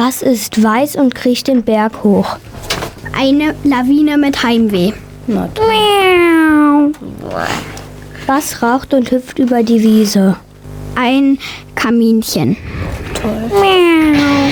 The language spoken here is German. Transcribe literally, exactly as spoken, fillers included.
Was ist weiß und kriecht den Berg hoch? Eine Lawine mit Heimweh. Na toll. Was raucht und hüpft über die Wiese? Ein Kaminchen. Toll.